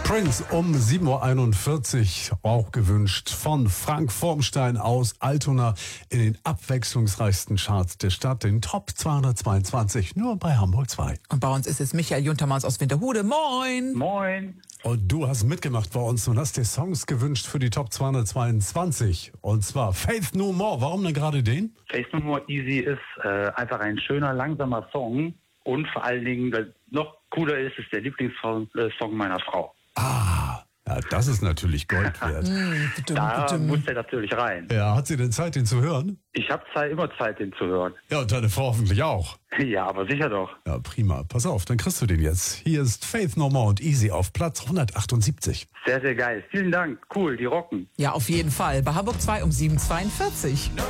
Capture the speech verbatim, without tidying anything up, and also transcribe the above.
Prince um sieben Uhr einundvierzig, auch gewünscht von Frank Formstein aus Altona in den abwechslungsreichsten Charts der Stadt, den Top zweihundertzweiundzwanzig, nur bei Hamburg zwei. Und bei uns ist es Michael Juntermanns aus Winterhude. Moin! Moin! Und du hast mitgemacht bei uns und hast dir Songs gewünscht für die Top zweihundertzweiundzwanzig. Und zwar Faith No More. Warum denn gerade den? Faith No More Easy ist äh, einfach ein schöner, langsamer Song. Und vor allen Dingen, was noch cooler ist, ist der Lieblingssong äh, Song meiner Frau. Ah, ja, das ist natürlich Gold wert. Da muss der natürlich rein. Ja, hat sie denn Zeit, den zu hören? Ich habe Zeit, immer Zeit, den zu hören. Ja, und deine Frau hoffentlich auch. Ja, aber sicher doch. Ja, prima. Pass auf, dann kriegst du den jetzt. Hier ist Faith No More und Easy auf Platz hundertachtundsiebzig. Sehr, sehr geil. Vielen Dank. Cool, die rocken. Ja, auf jeden Fall. Bei Hamburg zwei um sieben Uhr zweiundvierzig.